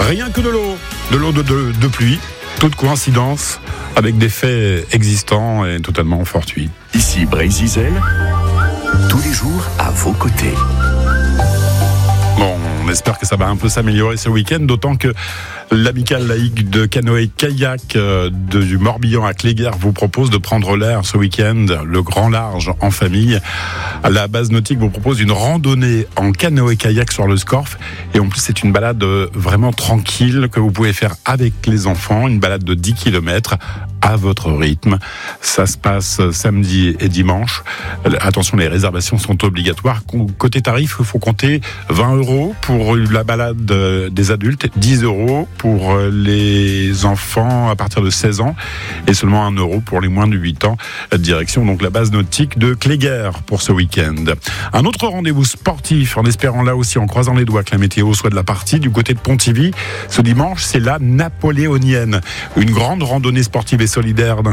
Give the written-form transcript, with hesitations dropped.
Rien que de l'eau de pluie. Toute coïncidence avec des faits existants et totalement fortuits. Ici Brésil, tous les jours à vos côtés. Bon, on espère que ça va un peu s'améliorer ce week-end, d'autant que l'amicale laïque de canoë-kayak du Morbihan à Cléguer vous propose de prendre l'air ce week-end, le grand large en famille. La base nautique vous propose une randonnée en canoë-kayak sur le Scorff. Et en plus, c'est une balade vraiment tranquille que vous pouvez faire avec les enfants. Une balade de 10 km à votre rythme. Ça se passe samedi et dimanche. Attention, les réservations sont obligatoires. Côté tarif, il faut compter 20 € pour la balade des adultes, 10 € pour les enfants à partir de 16 ans et seulement 1 € pour les moins de 8 ans. Direction donc la base nautique de Cléguer pour ce week-end. Un autre rendez-vous sportif, en espérant là aussi, en croisant les doigts que la météo soit de la partie, du côté de Pontivy. Ce dimanche, c'est la Napoléonienne. Une grande randonnée sportive et solidaire